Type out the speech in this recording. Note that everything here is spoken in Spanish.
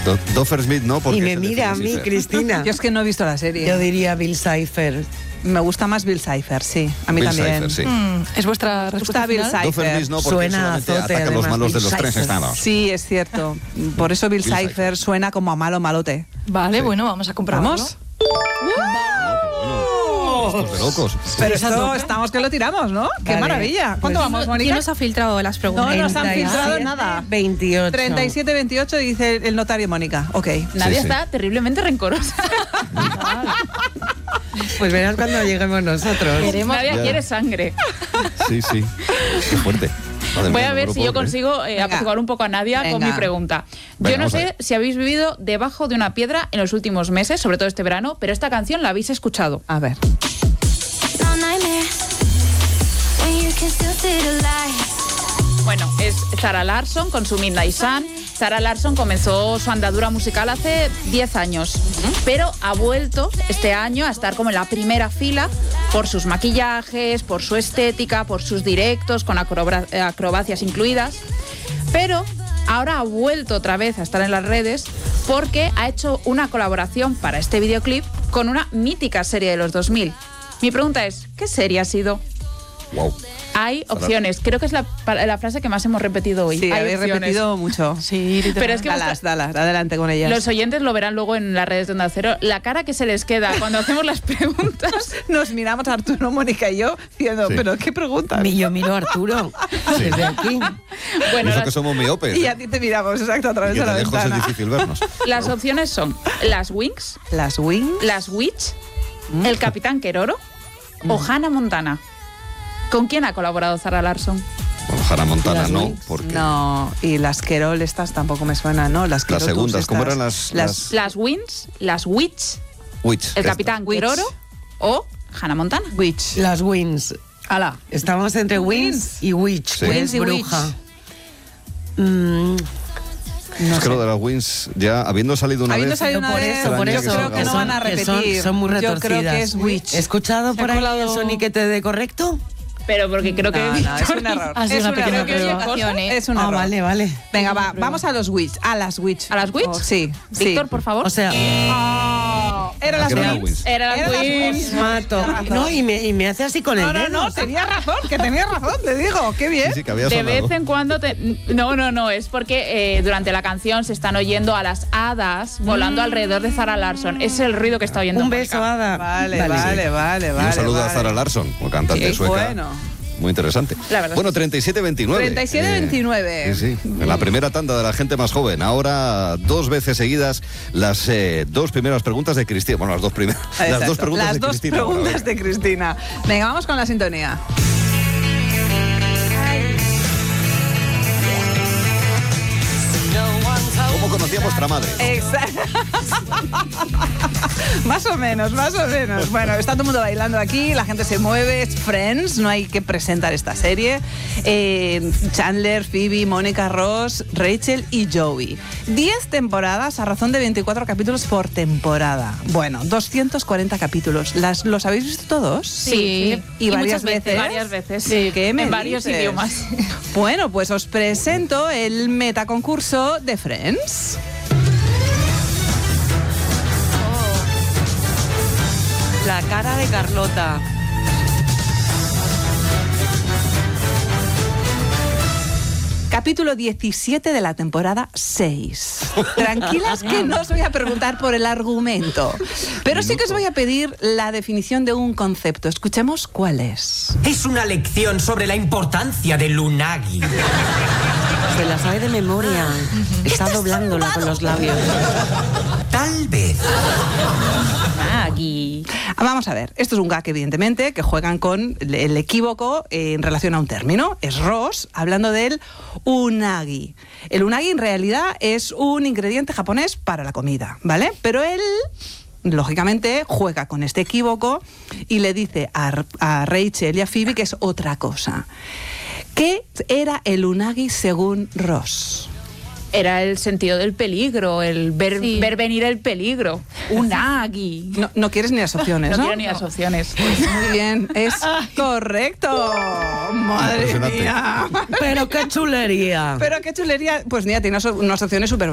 Doffersmith no, porque... Y me mira a mí, Cristina. Yo es que no he visto la serie. Yo diría Bill Cipher. Me gusta más Bill Cipher, sí. A mí Bill también. Cipher, sí. ¿Es vuestra respuesta Bill final? Cipher. Doffersmith no, porque Suena solamente azote, ataca a los además, malos de Bill los tres Cipher. estados. Sí, es cierto. Por eso Bill Bill Cipher Cipher. suena como a malote. Vale, Sí. bueno, vamos a comprobarlo. ¿Vamos? Estos de locos. Pero esto estamos que lo tiramos, ¿no? ¡Qué Vale. maravilla! ¿Cuánto Pues, vamos, Mónica? ¿Quién nos ha filtrado las preguntas? No nos han filtrado 37, nada. 28. 37-28 dice el notario Mónica. Ok. Nadie Sí, sí. está terriblemente rencorosa. Pues verás cuando lleguemos nosotros. Nadie Ya. quiere sangre. Sí, sí. Qué fuerte. Madre Voy mía, a no ver lo si puedo yo creer. consigo apaciguar un poco a Nadia con Venga. mi pregunta. Venga, Yo no vamos a sé ver. si habéis vivido debajo de una piedra en los últimos meses, sobre todo este verano, pero esta canción la habéis escuchado. A ver. Bueno, es Zara Larsson con su Midnight Sun. Zara Larsson comenzó su andadura musical hace 10 años, pero ha vuelto este año a estar como en la primera fila por sus maquillajes, por su estética, por sus directos con acrobacias incluidas. Pero ahora ha vuelto otra vez a estar en las redes porque ha hecho una colaboración para este videoclip con una mítica serie de los 2000. Mi pregunta es, ¿qué serie ha sido? Wow. Hay opciones. Creo que es la frase que más hemos repetido hoy. Sí, Hay habéis opciones. repetido mucho. Sí, literal. Pero es que Dalas, adelante con ellas. los oyentes lo verán luego en las redes de Onda Cero. La cara que se les queda cuando hacemos las preguntas. Nos miramos Arturo, Mónica y yo diciendo, Sí. ¿pero qué preguntas? Yo miro a Arturo desde aquí. Bueno, Eso las, que somos miopes. Y a ti te miramos, exacto, a través Y de la de lejos es ventana. difícil vernos. las opciones son las Wings, Las Wings. las Witch, el Capitán Keroro o Hannah Montana. ¿Con quién ha colaborado Zara Larsson? Bueno, Hannah Montana Las no, Wings. porque... No, y las Querol estas tampoco me suenan, ¿no? Las Querotus segundas, ¿cómo estas. eran las- Las Wings, las Witch, Witch. el esta. Capitán Witch. Keroro o Hannah Montana. Witch. Las Wins. Ala. Estamos entre Wins y Witch. Sí. que es Wins y bruja. Es que lo de las Wins, ya habiendo salido una Habiendo vez... salido una Por vez, eso, por yo eso. creo que no van a Que repetir. son muy Yo retorcidas. creo que es Witch. ¿He escuchado por Se ha ahí el colado- soniquete de correcto? Pero porque creo que... No, no, es un error. Ha sido Es una un pequeña error. equivocación, Es un Ah, error. vale, vale. Venga, va, vamos a los Witch. A las Witch. ¿A las Witch? Oh, sí, sí. Víctor, por favor. O sea, Era ¿A las qué eran las Wins. Wins? Era las Era las Wins. Wins. mato. No, y me hace así con el No, dedo. no, no, tenías razón, que tenías razón, te digo. Qué bien. Sí, sí, que había De sonado. vez en cuando No, es porque durante la canción se están oyendo a las hadas volando alrededor de Zara Larsson. Ese es el ruido que está oyendo Un Mónica. beso, Ada. Vale. Y un saludo a Zara Larsson, como cantante Sí, sueca. bueno. Muy interesante. La verdad. Bueno, 37-29. 37-29. Sí, sí. En la primera tanda de la gente más joven. Ahora, dos veces seguidas, las dos primeras preguntas de Cristina. Bueno, las dos primeras. Las Exacto. dos preguntas Las de dos Cristina. preguntas Ahora, de Cristina. Venga, vamos con la sintonía. ¿Cómo conocía vuestra madre? Exacto. Más o menos, más o menos. Bueno, está todo el mundo bailando aquí, la gente se mueve, es Friends, no hay que presentar esta serie. Chandler, Phoebe, Mónica, Ross, Rachel y Joey. 10 temporadas a razón de 24 capítulos por temporada. Bueno, 240 capítulos. ¿Los habéis visto todos? Sí. ¿Y varias muchas veces? Varias veces. Sí, ¿qué me en varios dices? idiomas. Bueno, pues os presento el metaconcurso de Friends. La cara de Carlota. Capítulo 17 de la temporada 6. Tranquilas que no os voy a preguntar por el argumento, pero sí que os voy a pedir la definición de un concepto. Escuchemos cuál es. Es una lección sobre la importancia del unagi. Se la sabe de memoria. Está doblándola con los labios. Tal vez. Maggie. Vamos a ver, esto es un gag evidentemente que juegan con el equívoco en relación a un término. Es Ross hablando del unagi. El unagi en realidad es un ingrediente japonés para la comida, ¿vale? Pero él, lógicamente, juega con este equívoco y le dice a Rachel y a Phoebe que es otra cosa. ¿Qué era el unagi según Ross? Era el sentido del peligro, el ver venir el peligro. Unagi. No quieres ni las opciones, ¿no? No quiero ni las opciones. Muy bien, es correcto. Madre Impresionante. mía. Pero qué chulería. Pero qué chulería. Pues mira, tiene unas opciones súper